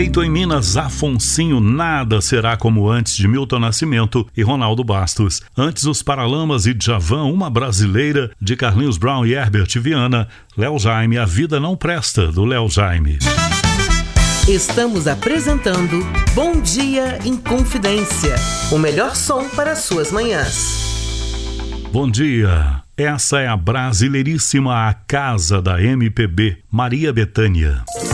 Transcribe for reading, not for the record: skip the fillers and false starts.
Feito em Minas, Afonsinho, Nada Será Como Antes, de Milton Nascimento e Ronaldo Bastos. Antes, Os Paralamas e Djavan, Uma Brasileira, de Carlinhos Brown e Herbert Viana. Léo Jaime, A Vida Não Presta, do Léo Jaime. Estamos apresentando Bom Dia em Confidência, o melhor som para suas manhãs. Bom dia, essa é a brasileiríssima A Casa da MPB, Maria Bethânia.